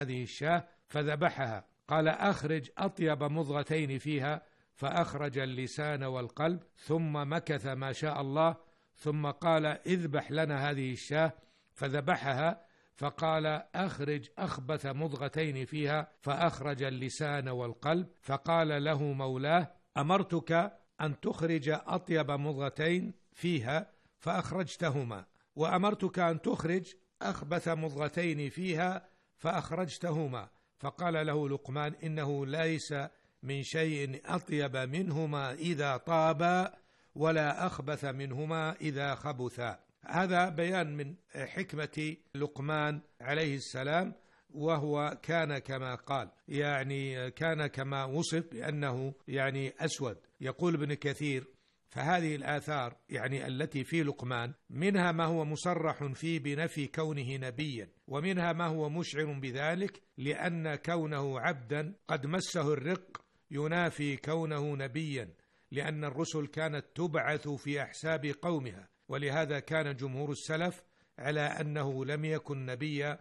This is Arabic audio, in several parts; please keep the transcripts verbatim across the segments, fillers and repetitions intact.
هذه الشاة فذبحها، قال أخرج أطيب مضغتين فيها، فأخرج اللسان والقلب، ثم مكث ما شاء الله، ثم قال اذبح لنا هذه الشاة، فذبحها، فقال أخرج أخبث مضغتين فيها، فأخرج اللسان والقلب، فقال له مولاه أمرتك أن تخرج أطيب مضغتين فيها فأخرجتهما، وأمرتك أن تخرج أخبث مضغتين فيها فأخرجتهما. فقال له لقمان إنه ليس من شيء أطيب منهما إذا طابا، ولا أخبث منهما إذا خبثا. هذا بيان من حكمة لقمان عليه السلام، وهو كان كما قال، يعني كان كما وصف بأنه يعني أسود. يقول ابن كثير فهذه الآثار يعني التي في لقمان منها ما هو مصرح فيه بنفي كونه نبيا، ومنها ما هو مشعر بذلك، لأن كونه عبدا قد مسه الرق ينافي كونه نبيا، لأن الرسل كانت تبعث في أحساب قومها، ولهذا كان جمهور السلف على أنه لم يكن نبيا،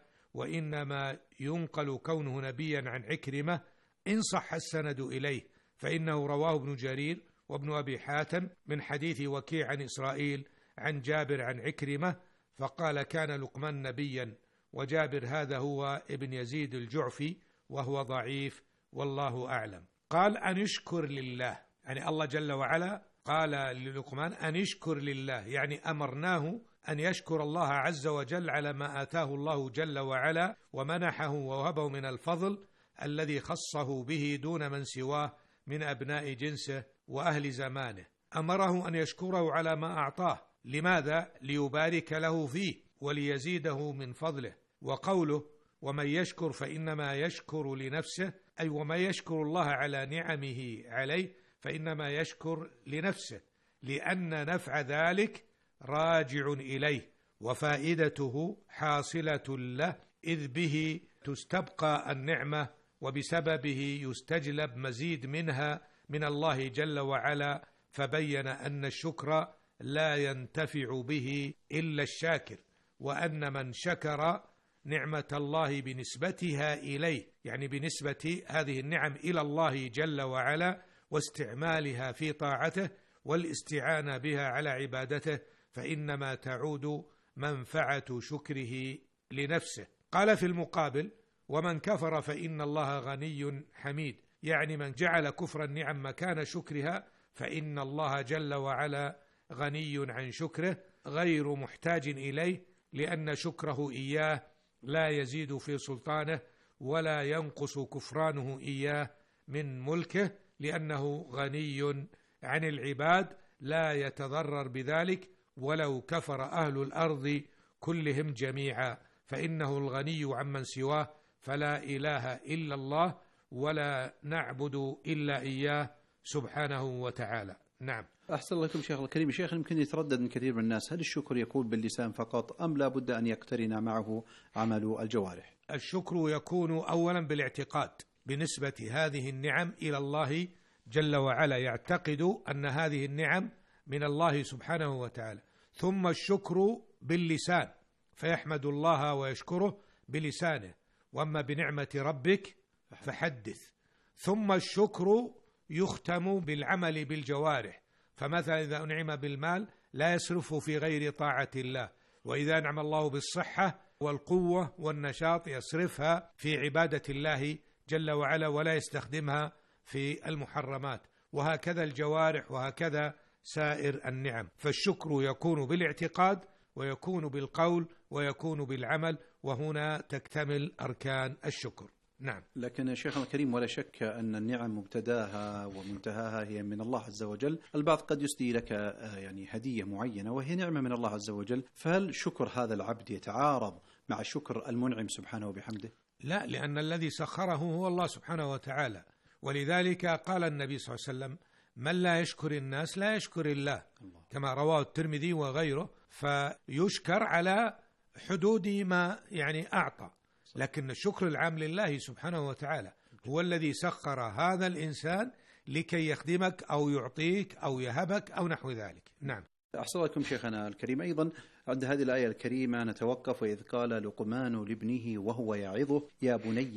وإنما ينقل كونه نبيا عن عكرمة إن صح السند إليه، فإنه رواه ابن جرير وابن أبي حاتم من حديث وكيع عن إسرائيل عن جابر عن عكرمة، فقال كان لقمان نبيا، وجابر هذا هو ابن يزيد الجعفي وهو ضعيف والله أعلم. قال أن يشكر لله، يعني الله جل وعلا قال للقمان أن يشكر لله، يعني أمرناه أن يشكر الله عز وجل على ما آتاه الله جل وعلا ومنحه ووهبه من الفضل الذي خصه به دون من سواه من أبناء جنسه وأهل زمانه. أمره أن يشكره على ما أعطاه، لماذا؟ ليبارك له فيه وليزيده من فضله. وقوله ومن يشكر فإنما يشكر لنفسه، أي وما يشكر الله على نعمه عليه فإنما يشكر لنفسه، لأن نفع ذلك راجع إليه وفائدته حاصلة له، إذ به تستبقى النعمة وبسببه يستجلب مزيد منها من الله جل وعلا. فبين أن الشكر لا ينتفع به إلا الشاكر، وأن من شكر نعمة الله بنسبتها إليه، يعني بنسبة هذه النعم إلى الله جل وعلا واستعمالها في طاعته والاستعانة بها على عبادته، فإنما تعود منفعة شكره لنفسه. قال في المقابل ومن كفر فإن الله غني حميد، يعني من جعل كفر النعم مكان شكرها فإن الله جل وعلا غني عن شكره غير محتاج إليه، لأن شكره إياه لا يزيد في سلطانه ولا ينقص كفرانه إياه من ملكه، لأنه غني عن العباد لا يتضرر بذلك ولو كفر أهل الأرض كلهم جميعا، فإنه الغني عمن سواه، فلا إله إلا الله ولا نعبد إلا إياه سبحانه وتعالى. نعم. أحسن الله لكم شيخ الكريم. شيخ يمكن يتردد من كثير من الناس، هل الشكر يكون باللسان فقط أم لا بد أن يقترن معه عمل الجوارح؟ الشكر يكون أولا بالاعتقاد بنسبة هذه النعم إلى الله جل وعلا، يعتقد أن هذه النعم من الله سبحانه وتعالى، ثم الشكر باللسان فيحمد الله ويشكره بلسانه، وأما بنعمة ربك فحدث. ثم الشكر يختم بالعمل بالجوارح، فمثلا إذا أنعم بالمال لا يصرفه في غير طاعة الله، وإذا أنعم الله بالصحة والقوة والنشاط يصرفها في عبادة الله جل وعلا ولا يستخدمها في المحرمات، وهكذا الجوارح وهكذا سائر النعم. فالشكر يكون بالاعتقاد ويكون بالقول ويكون بالعمل، وهنا تكتمل أركان الشكر. نعم. لكن شيخنا الكريم ولا شك أن النعم مبتداها ومنتهاها هي من الله عز وجل. البعض قد يسدي لك يعني هدية معينة وهي نعمة من الله عز وجل، فهل شكر هذا العبد يتعارض مع شكر المنعم سبحانه وبحمده؟ لا، لأن الذي سخره هو الله سبحانه وتعالى، ولذلك قال النبي صلى الله عليه وسلم من لا يشكر الناس لا يشكر الله, الله. كما رواه الترمذي وغيره، فيشكر على حدود ما يعني أعطى، لكن الشكر العام لله سبحانه وتعالى، هو الذي سخر هذا الإنسان لكي يخدمك أو يعطيك أو يهبك أو نحو ذلك. نعم. أحسن لكم شيخنا الكريم. أيضا عند هذه الآية الكريمة نتوقف، وإذ قال لقمان لابنه وهو يعظه يا بني